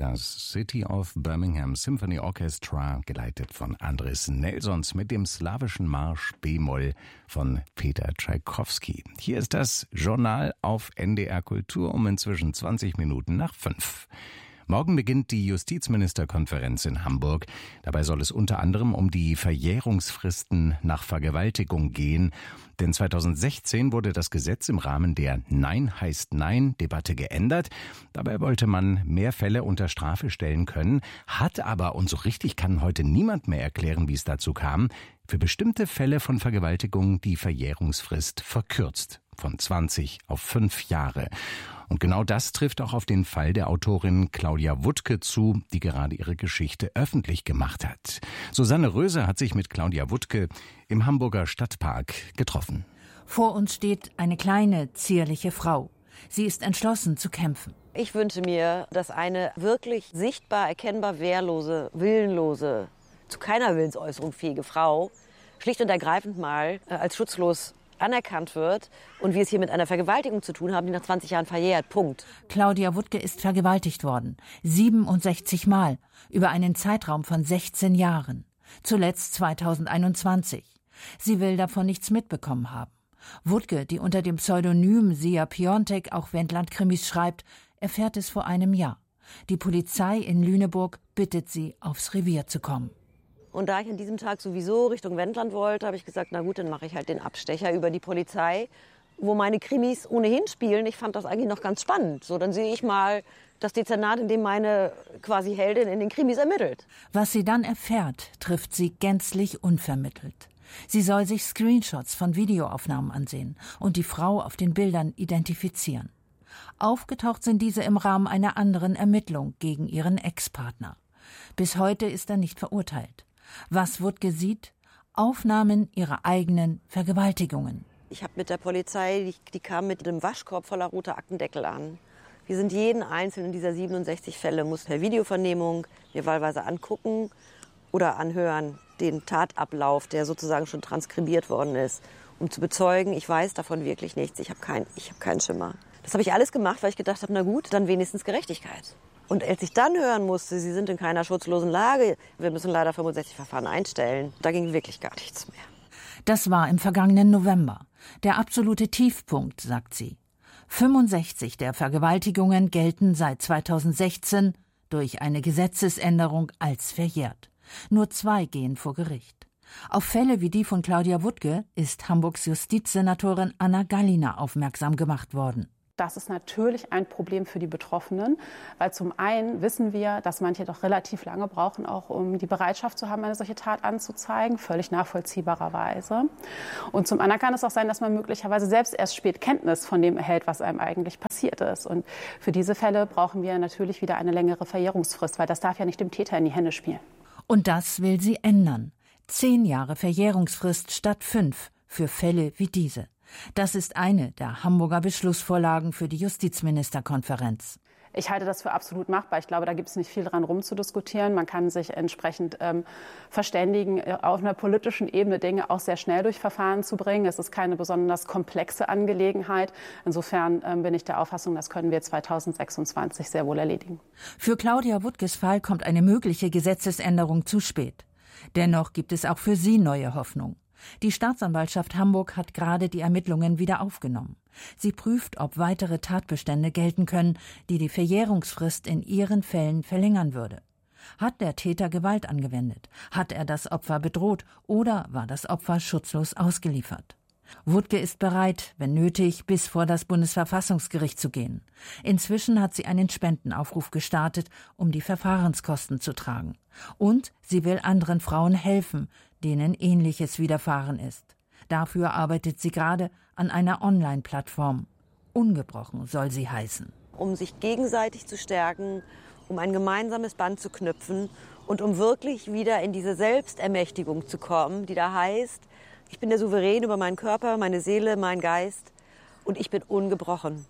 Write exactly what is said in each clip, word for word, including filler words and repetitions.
das City of Birmingham Symphony Orchestra, geleitet von Andris Nelsons mit dem slawischen Marsch B-Moll von Peter Tschaikowski. Hier ist das Journal auf N D R Kultur um inzwischen zwanzig Minuten nach fünf. Morgen beginnt die Justizministerkonferenz in Hamburg. Dabei soll es unter anderem um die Verjährungsfristen nach Vergewaltigung gehen. Denn zweitausendsechzehn wurde das Gesetz im Rahmen der Nein heißt Nein-Debatte geändert. Dabei wollte man mehr Fälle unter Strafe stellen können, hat aber, und so richtig kann heute niemand mehr erklären, wie es dazu kam, für bestimmte Fälle von Vergewaltigung die Verjährungsfrist verkürzt. Von zwanzig auf fünf Jahre. Und genau das trifft auch auf den Fall der Autorin Claudia Wuttke zu, die gerade ihre Geschichte öffentlich gemacht hat. Susanne Röse hat sich mit Claudia Wuttke im Hamburger Stadtpark getroffen. Vor uns steht eine kleine, zierliche Frau. Sie ist entschlossen zu kämpfen. Ich wünsche mir, dass eine wirklich sichtbar, erkennbar wehrlose, willenlose, zu keiner Willensäußerung fähige Frau schlicht und ergreifend mal äh, als schutzlos anerkannt wird und wir es hier mit einer Vergewaltigung zu tun haben, die nach zwanzig Jahren verjährt. Punkt. Claudia Wuttke ist vergewaltigt worden. siebenundsechzig Mal. Über einen Zeitraum von sechzehn Jahren. Zuletzt zweitausendeinundzwanzig. Sie will davon nichts mitbekommen haben. Wuttke, die unter dem Pseudonym Sia Piontek auch Wendland-Krimis schreibt, erfährt es vor einem Jahr. Die Polizei in Lüneburg bittet sie, aufs Revier zu kommen. Und da ich an diesem Tag sowieso Richtung Wendland wollte, habe ich gesagt, na gut, dann mache ich halt den Abstecher über die Polizei, wo meine Krimis ohnehin spielen. Ich fand das eigentlich noch ganz spannend. So, dann sehe ich mal das Dezernat, in dem meine quasi Heldin in den Krimis ermittelt. Was sie dann erfährt, trifft sie gänzlich unvermittelt. Sie soll sich Screenshots von Videoaufnahmen ansehen und die Frau auf den Bildern identifizieren. Aufgetaucht sind diese im Rahmen einer anderen Ermittlung gegen ihren Ex-Partner. Bis heute ist er nicht verurteilt. Was Wuttke sieht? Aufnahmen ihrer eigenen Vergewaltigungen. Ich habe mit der Polizei, die, die kam mit einem Waschkorb voller roter Aktendeckel an. Wir sind jeden einzelnen dieser siebenundsechzig Fälle, muss per Videovernehmung mir wahlweise angucken oder anhören, den Tatablauf, der sozusagen schon transkribiert worden ist, um zu bezeugen, ich weiß davon wirklich nichts, ich habe kein, ich hab keinen Schimmer. Das habe ich alles gemacht, weil ich gedacht habe, na gut, dann wenigstens Gerechtigkeit. Und als ich dann hören musste, Sie sind in keiner schutzlosen Lage, wir müssen leider fünfundsechzig Verfahren einstellen, da ging wirklich gar nichts mehr. Das war im vergangenen November. Der absolute Tiefpunkt, sagt sie. fünfundsechzig der Vergewaltigungen gelten seit zweitausendsechzehn durch eine Gesetzesänderung als verjährt. Nur zwei gehen vor Gericht. Auf Fälle wie die von Claudia Wuttke ist Hamburgs Justizsenatorin Anna Gallina aufmerksam gemacht worden. Das ist natürlich ein Problem für die Betroffenen, weil zum einen wissen wir, dass manche doch relativ lange brauchen, auch um die Bereitschaft zu haben, eine solche Tat anzuzeigen, völlig nachvollziehbarerweise. Und zum anderen kann es auch sein, dass man möglicherweise selbst erst spät Kenntnis von dem erhält, was einem eigentlich passiert ist. Und für diese Fälle brauchen wir natürlich wieder eine längere Verjährungsfrist, weil das darf ja nicht dem Täter in die Hände spielen. Und das will sie ändern. Zehn Jahre Verjährungsfrist statt fünf für Fälle wie diese. Das ist eine der Hamburger Beschlussvorlagen für die Justizministerkonferenz. Ich halte das für absolut machbar. Ich glaube, da gibt es nicht viel dran rumzudiskutieren. Man kann sich entsprechend ähm, verständigen, auf einer politischen Ebene Dinge auch sehr schnell durch Verfahren zu bringen. Es ist keine besonders komplexe Angelegenheit. Insofern ähm, bin ich der Auffassung, das können wir zweitausendsechsundzwanzig sehr wohl erledigen. Für Claudia Wuttkes Fall kommt eine mögliche Gesetzesänderung zu spät. Dennoch gibt es auch für sie neue Hoffnung. Die Staatsanwaltschaft Hamburg hat gerade die Ermittlungen wieder aufgenommen. Sie prüft, ob weitere Tatbestände gelten können, die die Verjährungsfrist in ihren Fällen verlängern würde. Hat der Täter Gewalt angewendet? Hat er das Opfer bedroht? Oder war das Opfer schutzlos ausgeliefert? Wuttke ist bereit, wenn nötig, bis vor das Bundesverfassungsgericht zu gehen. Inzwischen hat sie einen Spendenaufruf gestartet, um die Verfahrenskosten zu tragen. Und sie will anderen Frauen helfen, denen Ähnliches widerfahren ist. Dafür arbeitet sie gerade an einer Online-Plattform. Ungebrochen soll sie heißen. Um sich gegenseitig zu stärken, um ein gemeinsames Band zu knüpfen und um wirklich wieder in diese Selbstermächtigung zu kommen, die da heißt, ich bin der Souverän über meinen Körper, meine Seele, meinen Geist und ich bin ungebrochen.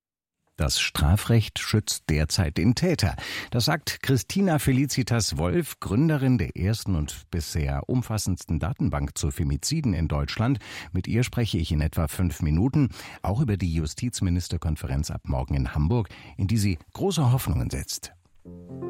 Das Strafrecht schützt derzeit den Täter. Das sagt Christina Felicitas Wolf, Gründerin der ersten und bisher umfassendsten Datenbank zu Femiziden in Deutschland. Mit ihr spreche ich in etwa fünf Minuten, auch über die Justizministerkonferenz ab morgen in Hamburg, in die sie große Hoffnungen setzt.